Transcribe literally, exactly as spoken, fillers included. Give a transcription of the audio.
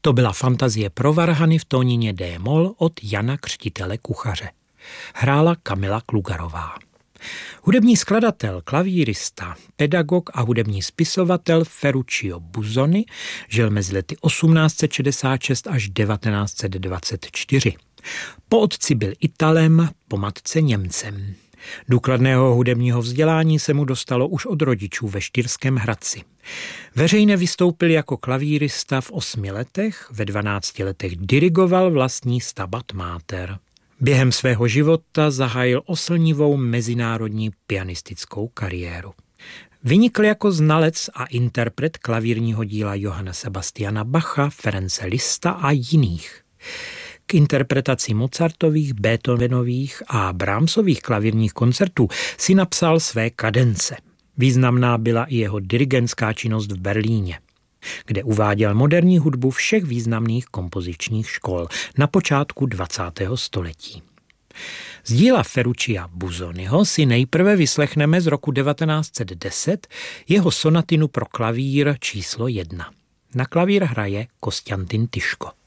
To byla fantazie pro varhany v tónině D-moll od Jana Křtitele Kuchaře. Hrála Kamila Klugarová. Hudební skladatel, klavírista, pedagog a hudební spisovatel Ferruccio Busoni žil mezi lety osmnáct set šedesát šest až devatenáct set dvacet čtyři. Po otci byl Italem, po matce Němcem. Důkladného hudebního vzdělání se mu dostalo už od rodičů ve Štýrském Hradci. Veřejně vystoupil jako klavírista v osmi letech, ve dvanácti letech dirigoval vlastní Stabat Mater. Během svého života zahájil oslnivou mezinárodní pianistickou kariéru. Vynikl jako znalec a interpret klavírního díla Johanna Sebastiana Bacha, Ference Liszta a jiných. K interpretaci Mozartových, Beethovenových a Brahmsových klavírních koncertů si napsal své kadence. Významná byla i jeho dirigentská činnost v Berlíně, kde uváděl moderní hudbu všech významných kompozičních škol na počátku dvacátého století. Z díla Ferruccia Busoniho si nejprve vyslechneme z roku devatenáct set deset jeho sonatinu pro klavír číslo jedna. Na klavír hraje Konstantin Tyško.